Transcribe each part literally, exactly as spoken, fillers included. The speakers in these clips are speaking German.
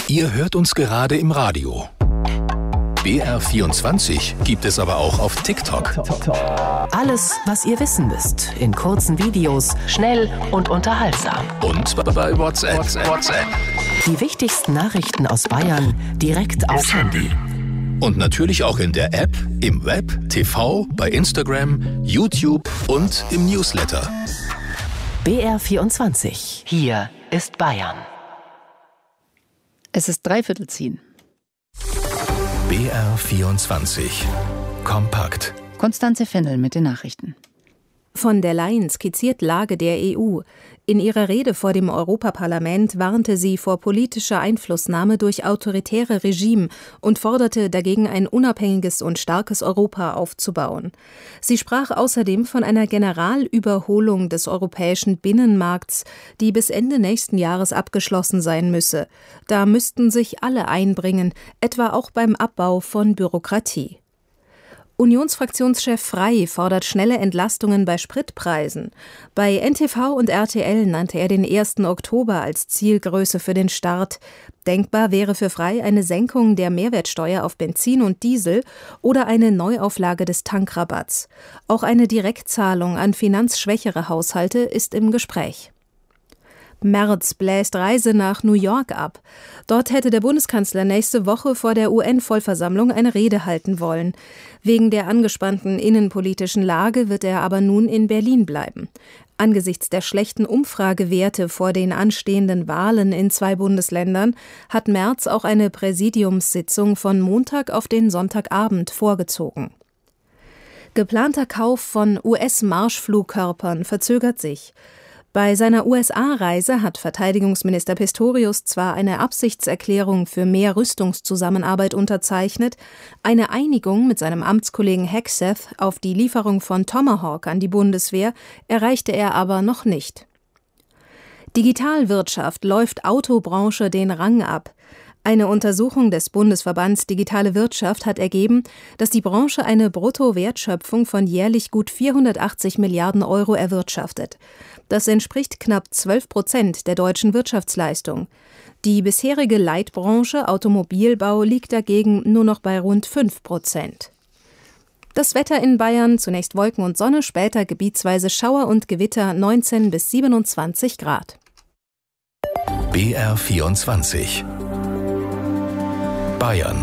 Ihr hört uns gerade im Radio. B R vierundzwanzig gibt es aber auch auf TikTok. Alles, was ihr wissen müsst, in kurzen Videos, schnell und unterhaltsam. Und bei WhatsApp. WhatsApp. Die wichtigsten Nachrichten aus Bayern direkt aufs Handy. Und natürlich auch in der App, im Web, T V, bei Instagram, YouTube und im Newsletter. B R vierundzwanzig. Hier ist Bayern. Es ist dreiviertel zehn. B R vierundzwanzig. Kompakt. Konstanze Fennel mit den Nachrichten. Von der Leyen skizziert Lage der E U. In ihrer Rede vor dem Europaparlament warnte sie vor politischer Einflussnahme durch autoritäre Regime und forderte dagegen, ein unabhängiges und starkes Europa aufzubauen. Sie sprach außerdem von einer Generalüberholung des europäischen Binnenmarkts, die bis Ende nächsten Jahres abgeschlossen sein müsse. Da müssten sich alle einbringen, etwa auch beim Abbau von Bürokratie. Unionsfraktionschef Frey fordert schnelle Entlastungen bei Spritpreisen. Bei N T V und R T L nannte er den ersten Oktober als Zielgröße für den Start. Denkbar wäre für Frey eine Senkung der Mehrwertsteuer auf Benzin und Diesel oder eine Neuauflage des Tankrabatts. Auch eine Direktzahlung an finanzschwächere Haushalte ist im Gespräch. Merz bläst Reise nach New York ab. Dort hätte der Bundeskanzler nächste Woche vor der U N-Vollversammlung eine Rede halten wollen. Wegen der angespannten innenpolitischen Lage wird er aber nun in Berlin bleiben. Angesichts der schlechten Umfragewerte vor den anstehenden Wahlen in zwei Bundesländern hat Merz auch eine Präsidiumssitzung von Montag auf den Sonntagabend vorgezogen. Geplanter Kauf von U S-Marschflugkörpern verzögert sich. Bei seiner U S A-Reise hat Verteidigungsminister Pistorius zwar eine Absichtserklärung für mehr Rüstungszusammenarbeit unterzeichnet, eine Einigung mit seinem Amtskollegen Hegseth auf die Lieferung von Tomahawk an die Bundeswehr erreichte er aber noch nicht. Digitalwirtschaft läuft Autobranche den Rang ab. Eine Untersuchung des Bundesverbands Digitale Wirtschaft hat ergeben, dass die Branche eine Bruttowertschöpfung von jährlich gut vierhundertachtzig Milliarden Euro erwirtschaftet. Das entspricht knapp zwölf Prozent der deutschen Wirtschaftsleistung. Die bisherige Leitbranche Automobilbau liegt dagegen nur noch bei rund fünf Prozent. Das Wetter in Bayern, zunächst Wolken und Sonne, später gebietsweise Schauer und Gewitter, neunzehn bis siebenundzwanzig Grad. B R vierundzwanzig. Bayern.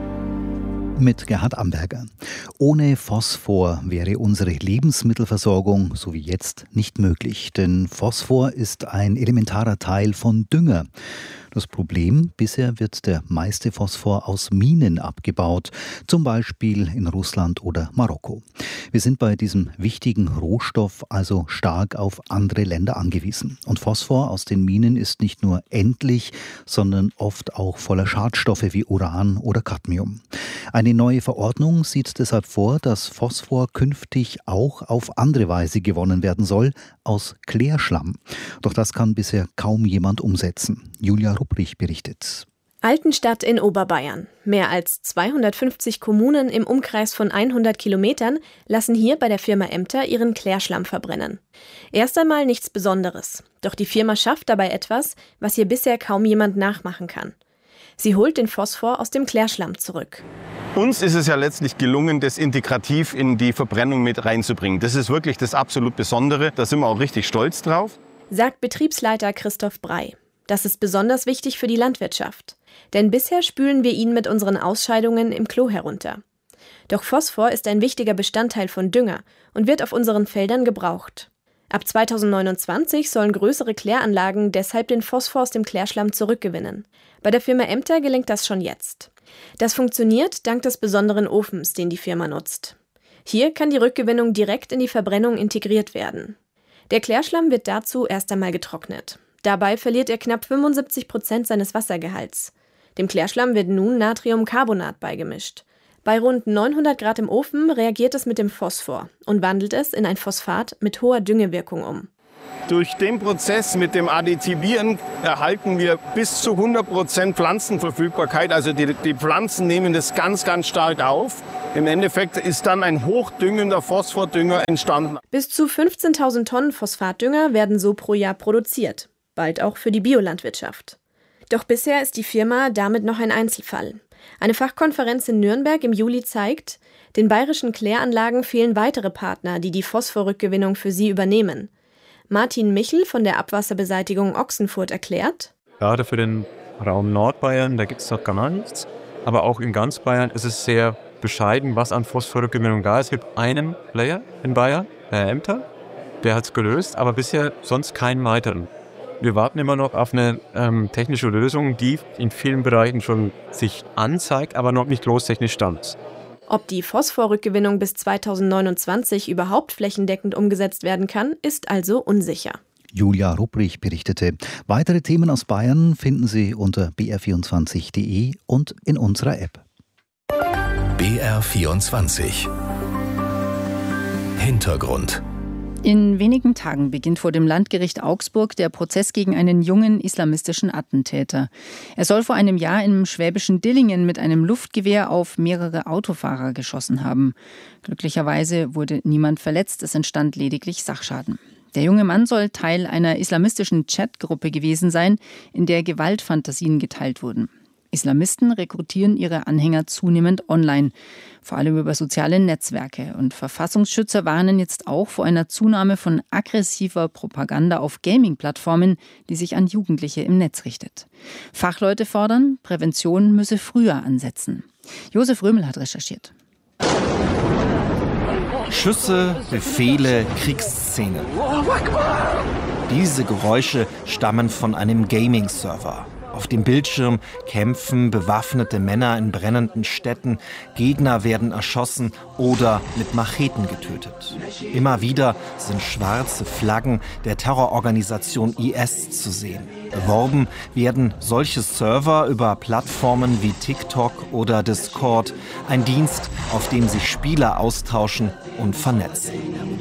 Mit Gerhard Amberger. Ohne Phosphor wäre unsere Lebensmittelversorgung, so wie jetzt, nicht möglich. Denn Phosphor ist ein elementarer Teil von Dünger. Das Problem, bisher wird der meiste Phosphor aus Minen abgebaut, zum Beispiel in Russland oder Marokko. Wir sind bei diesem wichtigen Rohstoff also stark auf andere Länder angewiesen. Und Phosphor aus den Minen ist nicht nur endlich, sondern oft auch voller Schadstoffe wie Uran oder Cadmium. Eine neue Verordnung sieht deshalb vor, dass Phosphor künftig auch auf andere Weise gewonnen werden soll, aus Klärschlamm. Doch das kann bisher kaum jemand umsetzen. Julia Rupprich berichtet. Altenstadt in Oberbayern. Mehr als zweihundertfünfzig Kommunen im Umkreis von hundert Kilometern lassen hier bei der Firma Emter ihren Klärschlamm verbrennen. Erst einmal nichts Besonderes. Doch die Firma schafft dabei etwas, was hier bisher kaum jemand nachmachen kann. Sie holt den Phosphor aus dem Klärschlamm zurück. Uns ist es ja letztlich gelungen, das integrativ in die Verbrennung mit reinzubringen. Das ist wirklich das absolut Besondere. Da sind wir auch richtig stolz drauf. Sagt Betriebsleiter Christoph Brey. Das ist besonders wichtig für die Landwirtschaft. Denn bisher spülen wir ihn mit unseren Ausscheidungen im Klo herunter. Doch Phosphor ist ein wichtiger Bestandteil von Dünger und wird auf unseren Feldern gebraucht. Ab zweitausendneunundzwanzig sollen größere Kläranlagen deshalb den Phosphor aus dem Klärschlamm zurückgewinnen. Bei der Firma Emter gelingt das schon jetzt. Das funktioniert dank des besonderen Ofens, den die Firma nutzt. Hier kann die Rückgewinnung direkt in die Verbrennung integriert werden. Der Klärschlamm wird dazu erst einmal getrocknet. Dabei verliert er knapp fünfundsiebzig Prozent seines Wassergehalts. Dem Klärschlamm wird nun Natriumcarbonat beigemischt. Bei rund neunhundert Grad im Ofen reagiert es mit dem Phosphor und wandelt es in ein Phosphat mit hoher Düngewirkung um. Durch den Prozess mit dem Additivieren erhalten wir bis zu hundert Prozent Pflanzenverfügbarkeit. Also die, die Pflanzen nehmen das ganz, ganz stark auf. Im Endeffekt ist dann ein hochdüngender Phosphordünger entstanden. Bis zu fünfzehntausend Tonnen Phosphatdünger werden so pro Jahr produziert. Bald auch für die Biolandwirtschaft. Doch bisher ist die Firma damit noch ein Einzelfall. Eine Fachkonferenz in Nürnberg im Juli zeigt, den bayerischen Kläranlagen fehlen weitere Partner, die die Phosphorrückgewinnung für sie übernehmen. Martin Michel von der Abwasserbeseitigung Ochsenfurt erklärt: Gerade für den Raum Nordbayern, da gibt es noch gar nichts. Aber auch in ganz Bayern ist es sehr bescheiden, was an Phosphorrückgewinnung da ist. Es gibt einen Player in Bayern, Herr Emter, der hat es gelöst, aber bisher sonst keinen weiteren. Wir warten immer noch auf eine ähm, technische Lösung, die in vielen Bereichen schon sich anzeigt, aber noch nicht großtechnisch stand. Ob die Phosphorrückgewinnung bis zweitausendneunundzwanzig überhaupt flächendeckend umgesetzt werden kann, ist also unsicher. Julia Rupprich berichtete. Weitere Themen aus Bayern finden Sie unter b r vierundzwanzig punkt d e und in unserer App. B R vierundzwanzig Hintergrund. In wenigen Tagen beginnt vor dem Landgericht Augsburg der Prozess gegen einen jungen islamistischen Attentäter. Er soll vor einem Jahr im schwäbischen Dillingen mit einem Luftgewehr auf mehrere Autofahrer geschossen haben. Glücklicherweise wurde niemand verletzt, es entstand lediglich Sachschaden. Der junge Mann soll Teil einer islamistischen Chatgruppe gewesen sein, in der Gewaltfantasien geteilt wurden. Islamisten rekrutieren ihre Anhänger zunehmend online, vor allem über soziale Netzwerke. Und Verfassungsschützer warnen jetzt auch vor einer Zunahme von aggressiver Propaganda auf Gaming-Plattformen, die sich an Jugendliche im Netz richtet. Fachleute fordern, Prävention müsse früher ansetzen. Josef Römel hat recherchiert. Schüsse, Befehle, Kriegsszenen. Diese Geräusche stammen von einem Gaming-Server. Auf dem Bildschirm kämpfen bewaffnete Männer in brennenden Städten, Gegner werden erschossen oder mit Macheten getötet. Immer wieder sind schwarze Flaggen der Terrororganisation I S zu sehen. Beworben werden solche Server über Plattformen wie TikTok oder Discord, ein Dienst, auf dem sich Spieler austauschen und vernetzen.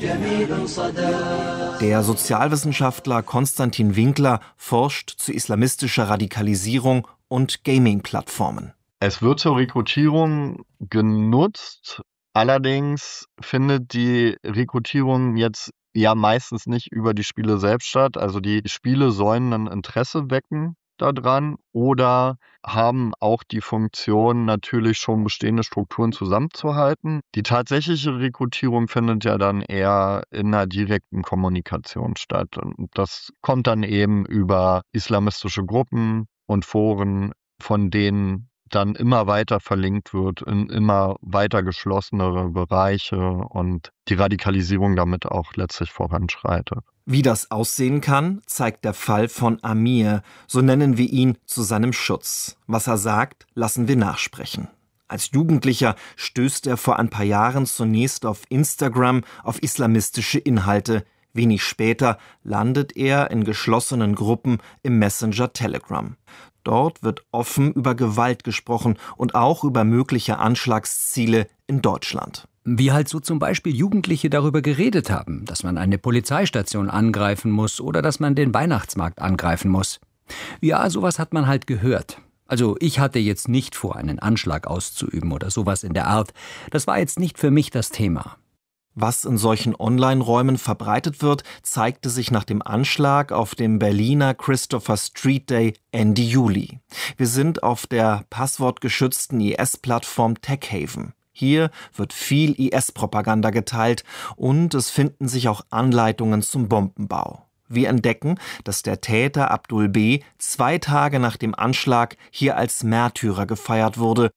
Der Sozialwissenschaftler Konstantin Winkler forscht zu islamistischer Radikalisierung und Gaming-Plattformen. Es wird zur Rekrutierung genutzt, allerdings findet die Rekrutierung jetzt ja meistens nicht über die Spiele selbst statt. Also die Spiele sollen ein Interesse wecken daran oder haben auch die Funktion, natürlich schon bestehende Strukturen zusammenzuhalten. Die tatsächliche Rekrutierung findet ja dann eher in einer direkten Kommunikation statt. Und das kommt dann eben über islamistische Gruppen und Foren, von denen dann immer weiter verlinkt wird in immer weiter geschlossenere Bereiche und die Radikalisierung damit auch letztlich voranschreitet. Wie das aussehen kann, zeigt der Fall von Amir, so nennen wir ihn zu seinem Schutz. Was er sagt, lassen wir nachsprechen. Als Jugendlicher stößt er vor ein paar Jahren zunächst auf Instagram auf islamistische Inhalte. Wenig später landet er in geschlossenen Gruppen im Messenger Telegram. Dort wird offen über Gewalt gesprochen und auch über mögliche Anschlagsziele in Deutschland. Wie halt so zum Beispiel Jugendliche darüber geredet haben, dass man eine Polizeistation angreifen muss oder dass man den Weihnachtsmarkt angreifen muss. Ja, sowas hat man halt gehört. Also ich hatte jetzt nicht vor, einen Anschlag auszuüben oder sowas in der Art. Das war jetzt nicht für mich das Thema. Was in solchen Online-Räumen verbreitet wird, zeigte sich nach dem Anschlag auf dem Berliner Christopher Street Day Ende Juli. Wir sind auf der passwortgeschützten I S-Plattform TechHaven. Hier wird viel I S-Propaganda geteilt und es finden sich auch Anleitungen zum Bombenbau. Wir entdecken, dass der Täter Abdul B. zwei Tage nach dem Anschlag hier als Märtyrer gefeiert wurde.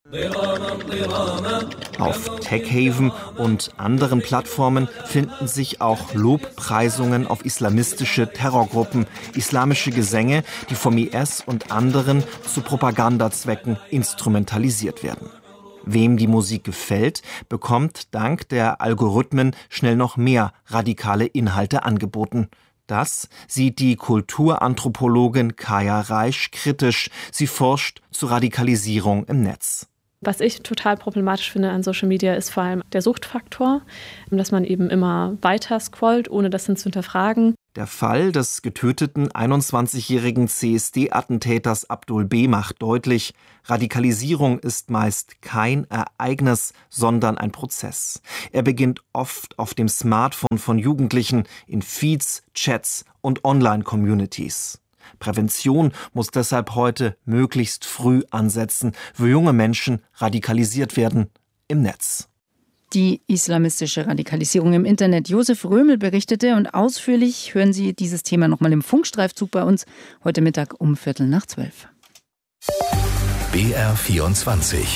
Auf TechHaven und anderen Plattformen finden sich auch Lobpreisungen auf islamistische Terrorgruppen, islamische Gesänge, die vom I S und anderen zu Propagandazwecken instrumentalisiert werden. Wem die Musik gefällt, bekommt dank der Algorithmen schnell noch mehr radikale Inhalte angeboten. Das sieht die Kulturanthropologin Kaya Reisch kritisch. Sie forscht zur Radikalisierung im Netz. Was ich total problematisch finde an Social Media ist vor allem der Suchtfaktor, dass man eben immer weiter scrollt, ohne das dann zu hinterfragen. Der Fall des getöteten einundzwanzigjährigen C S D-Attentäters Abdul B. macht deutlich, Radikalisierung ist meist kein Ereignis, sondern ein Prozess. Er beginnt oft auf dem Smartphone von Jugendlichen, in Feeds, Chats und Online-Communities. Prävention muss deshalb heute möglichst früh ansetzen, wo junge Menschen radikalisiert werden im Netz. Die islamistische Radikalisierung im Internet. Josef Römel berichtete und ausführlich hören Sie dieses Thema nochmal im Funkstreifzug bei uns heute Mittag um Viertel nach zwölf. B R vierundzwanzig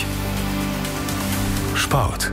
Sport.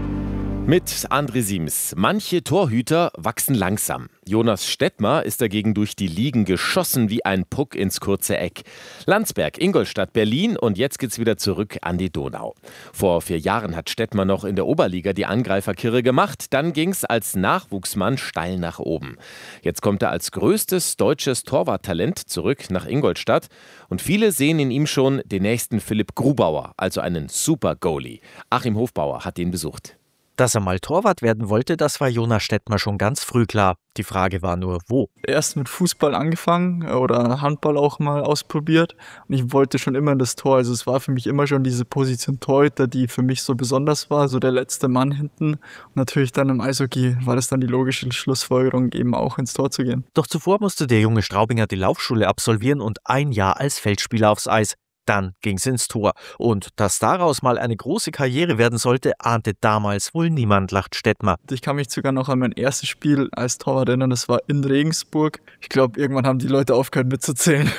Mit André Siems. Manche Torhüter wachsen langsam. Jonas Stettmar ist dagegen durch die Ligen geschossen wie ein Puck ins kurze Eck. Landsberg, Ingolstadt, Berlin und jetzt geht's wieder zurück an die Donau. Vor vier Jahren hat Stettmar noch in der Oberliga die Angreiferkirre gemacht. Dann ging's als Nachwuchsmann steil nach oben. Jetzt kommt er als größtes deutsches Torwarttalent zurück nach Ingolstadt. Und viele sehen in ihm schon den nächsten Philipp Grubauer, also einen Super-Goalie. Achim Hofbauer hat ihn besucht. Dass er mal Torwart werden wollte, das war Jonas Stettmar schon ganz früh klar. Die Frage war nur, wo. Erst mit Fußball angefangen oder Handball auch mal ausprobiert. Und ich wollte schon immer in das Tor. Also es war für mich immer schon diese Position Torhüter, die für mich so besonders war, so der letzte Mann hinten. Und natürlich dann im Eishockey war das dann die logische Schlussfolgerung, eben auch ins Tor zu gehen. Doch zuvor musste der junge Straubinger die Laufschule absolvieren und ein Jahr als Feldspieler aufs Eis. Dann ging's ins Tor. Und dass daraus mal eine große Karriere werden sollte, ahnte damals wohl niemand, lacht Stettmar. Ich kann mich sogar noch an mein erstes Spiel als Torwart erinnern, das war in Regensburg. Ich glaube, irgendwann haben die Leute aufgehört mitzuzählen.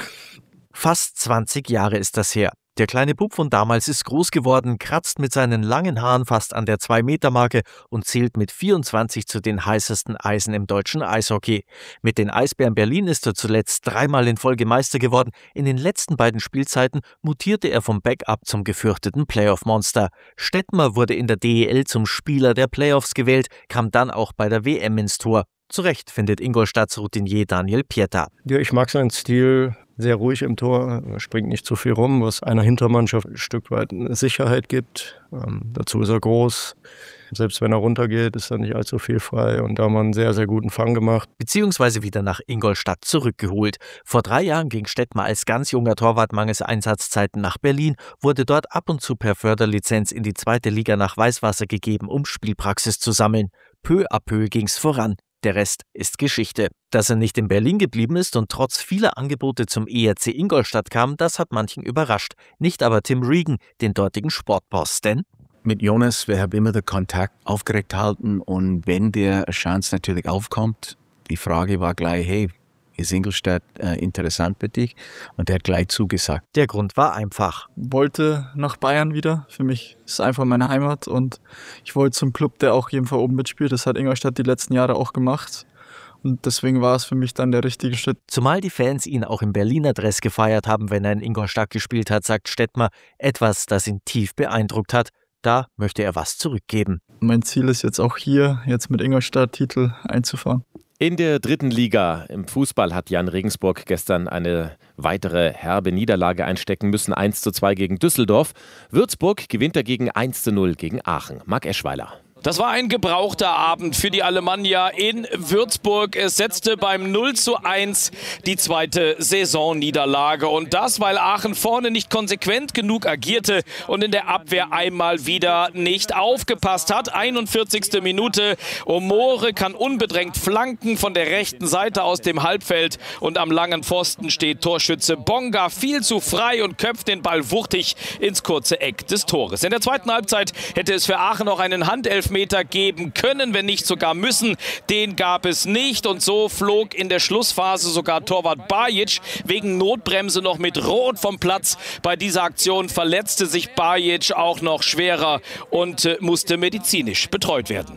Fast zwanzig Jahre ist das her. Der kleine Bub von damals ist groß geworden, kratzt mit seinen langen Haaren fast an der zwei-Meter-Marke und zählt mit vierundzwanzig zu den heißesten Eisen im deutschen Eishockey. Mit den Eisbären Berlin ist er zuletzt dreimal in Folge Meister geworden. In den letzten beiden Spielzeiten mutierte er vom Backup zum gefürchteten Playoff-Monster. Stettmar wurde in der D E L zum Spieler der Playoffs gewählt, kam dann auch bei der W M ins Tor. Zu Recht findet Ingolstadts Routinier Daniel Pieter. Ja, ich mag seinen Stil. Sehr ruhig im Tor, springt nicht zu viel rum, was einer Hintermannschaft ein Stück weit eine Sicherheit gibt. Ähm, dazu ist er groß. Selbst wenn er runtergeht, ist er nicht allzu viel frei und da haben wir einen sehr, sehr guten Fang gemacht. Beziehungsweise wieder nach Ingolstadt zurückgeholt. Vor drei Jahren ging Stettmar als ganz junger Torwart mangels Einsatzzeiten nach Berlin, wurde dort ab und zu per Förderlizenz in die zweite Liga nach Weißwasser gegeben, um Spielpraxis zu sammeln. Peu à peu ging's voran. Der Rest ist Geschichte. Dass er nicht in Berlin geblieben ist und trotz vieler Angebote zum E R C Ingolstadt kam, das hat manchen überrascht. Nicht aber Tim Regan, den dortigen Sportboss, denn mit Jonas, wir haben immer den Kontakt aufgeregt halten und wenn der Chance natürlich aufkommt, die Frage war gleich, hey, ist Ingolstadt äh, interessant für dich? Und der hat gleich zugesagt. Der Grund war einfach. Wollte nach Bayern wieder. Für mich ist es einfach meine Heimat und ich wollte zum Club, der auch jeden Fall oben mitspielt. Das hat Ingolstadt die letzten Jahre auch gemacht. Und deswegen war es für mich dann der richtige Schritt. Zumal die Fans ihn auch im Berliner Dress gefeiert haben, wenn er in Ingolstadt gespielt hat, sagt Stettmar. Etwas, das ihn tief beeindruckt hat. Da möchte er was zurückgeben. Mein Ziel ist jetzt auch hier, jetzt mit Ingolstadt Titel einzufahren. In der dritten Liga im Fußball hat Jan Regensburg gestern eine weitere herbe Niederlage einstecken müssen. eins zu zwei gegen Düsseldorf. Würzburg gewinnt dagegen eins zu null gegen Aachen. Marc Eschweiler. Das war ein gebrauchter Abend für die Alemannia in Würzburg. Es setzte beim null zu eins die zweite Saisonniederlage. Und das, weil Aachen vorne nicht konsequent genug agierte und in der Abwehr einmal wieder nicht aufgepasst hat. einundvierzigste Minute. Omore kann unbedrängt flanken von der rechten Seite aus dem Halbfeld. Und am langen Pfosten steht Torschütze Bonga viel zu frei und köpft den Ball wuchtig ins kurze Eck des Tores. In der zweiten Halbzeit hätte es für Aachen noch einen Handelfmeter geben können, wenn nicht sogar müssen. Den gab es nicht und so flog in der Schlussphase sogar Torwart Bajic wegen Notbremse noch mit Rot vom Platz. Bei dieser Aktion verletzte sich Bajic auch noch schwerer und äh, musste medizinisch betreut werden.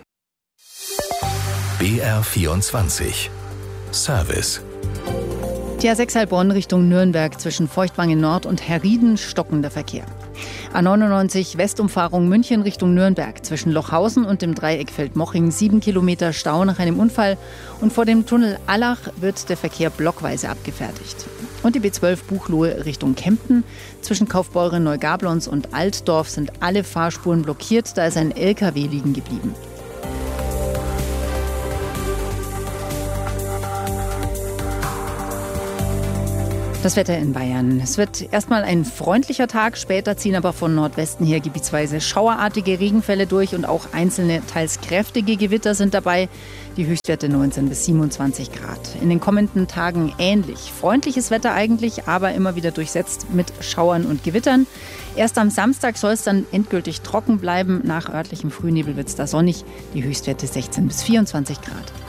B R vierundzwanzig Service. Die A sechs Heilbronn Richtung Nürnberg zwischen Feuchtwangen Nord und Herrieden stockender Verkehr. A neunundneunzig Westumfahrung München Richtung Nürnberg zwischen Lochhausen und dem Dreieckfeld Moching sieben Kilometer Stau nach einem Unfall und vor dem Tunnel Allach wird der Verkehr blockweise abgefertigt. Und die B zwölf Buchloe Richtung Kempten zwischen Kaufbeuren Neugablons und Altdorf sind alle Fahrspuren blockiert, da ist ein L K W liegen geblieben. Das Wetter in Bayern. Es wird erstmal ein freundlicher Tag, später ziehen aber von Nordwesten her gebietsweise schauerartige Regenfälle durch und auch einzelne, teils kräftige Gewitter sind dabei. Die Höchstwerte neunzehn bis siebenundzwanzig Grad. In den kommenden Tagen ähnlich. Freundliches Wetter eigentlich, aber immer wieder durchsetzt mit Schauern und Gewittern. Erst am Samstag soll es dann endgültig trocken bleiben. Nach örtlichem Frühnebel wird es da sonnig. Die Höchstwerte sechzehn bis vierundzwanzig Grad.